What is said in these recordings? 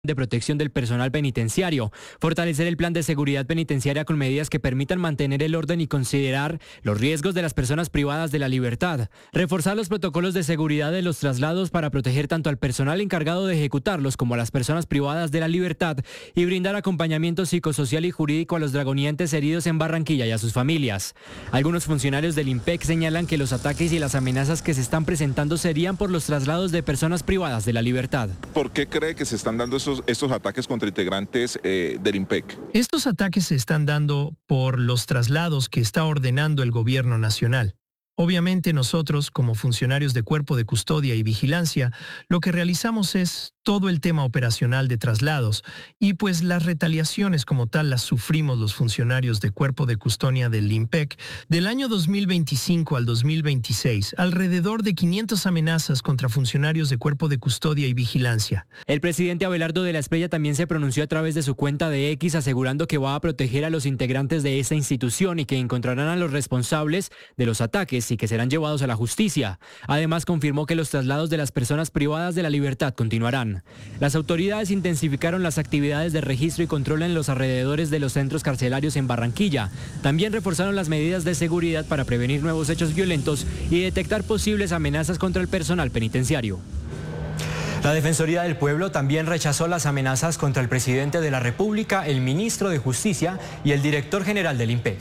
de protección del personal penitenciario, fortalecer el plan de seguridad penitenciaria con medidas que permitan mantener el orden y considerar los riesgos de las personas privadas de la libertad, reforzar los protocolos de seguridad de los traslados para proteger tanto al personal encargado de ejecutarlos como a las personas privadas de la libertad y brindar acompañamiento psicosocial y jurídico a los dragonientes heridos en Barranquilla y a sus familias. Algunos funcionarios del IMPEC señalan que los ataques y las amenazas que se están presentando serían por los traslados de personas privadas de la libertad. ¿Por qué cree que se están dando estos ataques contra integrantes del IMPEC? Estos ataques se están dando por los traslados que está ordenando el gobierno nacional. Obviamente nosotros, como funcionarios de Cuerpo de Custodia y Vigilancia, lo que realizamos es todo el tema operacional de traslados y pues las retaliaciones como tal las sufrimos los funcionarios de Cuerpo de Custodia del IMPEC. Del año 2025 al 2026, alrededor de 500 amenazas contra funcionarios de Cuerpo de Custodia y Vigilancia. El presidente Abelardo de la Espriella también se pronunció a través de su cuenta de X asegurando que va a proteger a los integrantes de esta institución y que encontrarán a los responsables de los ataques y que serán llevados a la justicia. Además, confirmó que los traslados de las personas privadas de la libertad continuarán. Las autoridades intensificaron las actividades de registro y control en los alrededores de los centros carcelarios en Barranquilla. También reforzaron las medidas de seguridad para prevenir nuevos hechos violentos y detectar posibles amenazas contra el personal penitenciario. La Defensoría del Pueblo también rechazó las amenazas contra el presidente de la República, el ministro de Justicia y el director general del IMPEC.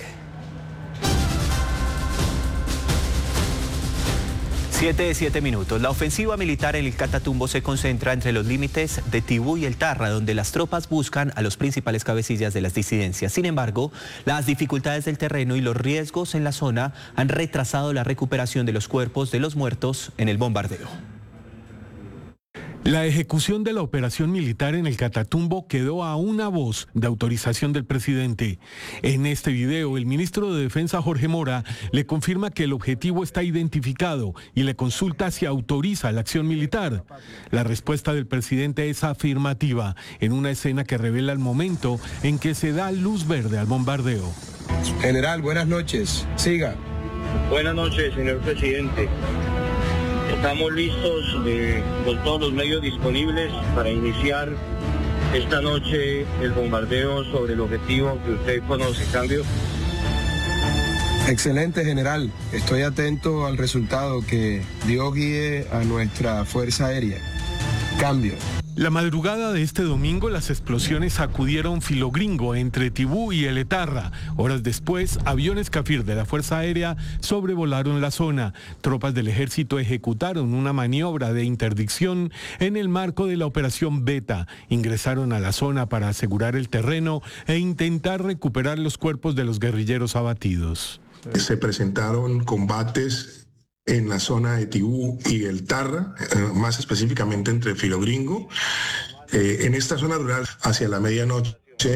7:07. La ofensiva militar en el Catatumbo se concentra entre los límites de Tibú y el Tarra, donde las tropas buscan a los principales cabecillas de las disidencias. Sin embargo, las dificultades del terreno y los riesgos en la zona han retrasado la recuperación de los cuerpos de los muertos en el bombardeo. La ejecución de la operación militar en el Catatumbo quedó a una voz de autorización del presidente. En este video, el ministro de Defensa, Jorge Mora, le confirma que el objetivo está identificado y le consulta si autoriza la acción militar. La respuesta del presidente es afirmativa, en una escena que revela el momento en que se da luz verde al bombardeo. General, buenas noches. Siga. Buenas noches, señor presidente. Estamos listos con todos los medios disponibles para iniciar esta noche el bombardeo sobre el objetivo que usted conoce. Cambio. Excelente, general. Estoy atento al resultado, que Dios guíe a nuestra Fuerza Aérea. Cambio. La madrugada de este domingo, las explosiones sacudieron Filogringo entre Tibú y el Etarra. Horas después, aviones Cafir de la Fuerza Aérea sobrevolaron la zona. Tropas del ejército ejecutaron una maniobra de interdicción en el marco de la operación Beta. Ingresaron a la zona para asegurar el terreno e intentar recuperar los cuerpos de los guerrilleros abatidos. Se presentaron combates en la zona de Tibú y el Tarra, más específicamente entre Filogringo. En esta zona rural, hacia la medianoche,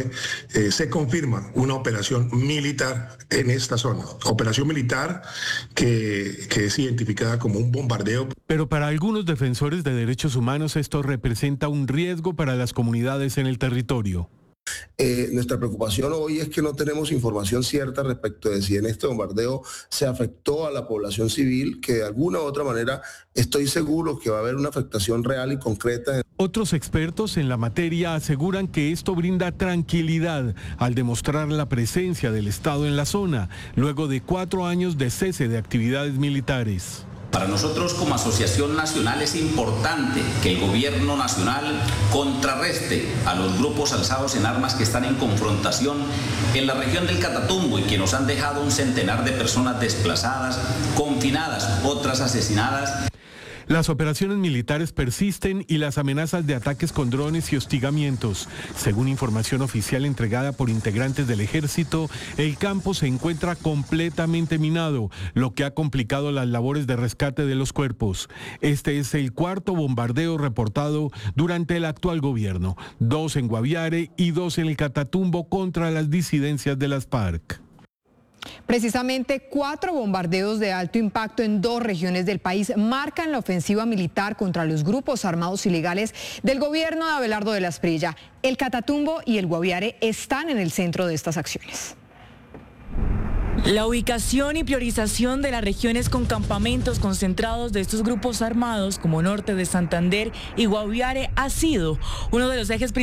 se confirma una operación militar en esta zona. Operación militar que es identificada como un bombardeo. Pero para algunos defensores de derechos humanos esto representa un riesgo para las comunidades en el territorio. Nuestra preocupación hoy es que no tenemos información cierta respecto de si en este bombardeo se afectó a la población civil, que de alguna u otra manera estoy seguro que va a haber una afectación real y concreta. Otros expertos en la materia aseguran que esto brinda tranquilidad al demostrar la presencia del Estado en la zona, luego de 4 años de cese de actividades militares. Para nosotros como Asociación Nacional es importante que el gobierno nacional contrarreste a los grupos alzados en armas que están en confrontación en la región del Catatumbo y que nos han dejado un centenar de personas desplazadas, confinadas, otras asesinadas. Las operaciones militares persisten y las amenazas de ataques con drones y hostigamientos. Según información oficial entregada por integrantes del ejército, el campo se encuentra completamente minado, lo que ha complicado las labores de rescate de los cuerpos. Este es el 4º bombardeo reportado durante el actual gobierno, 2 en Guaviare y 2 en el Catatumbo contra las disidencias de las FARC. Precisamente 4 bombardeos de alto impacto en 2 regiones del país marcan la ofensiva militar contra los grupos armados ilegales del gobierno de Abelardo de la Espriella. El Catatumbo y el Guaviare están en el centro de estas acciones. La ubicación y priorización de las regiones con campamentos concentrados de estos grupos armados, como Norte de Santander y Guaviare, ha sido uno de los ejes principales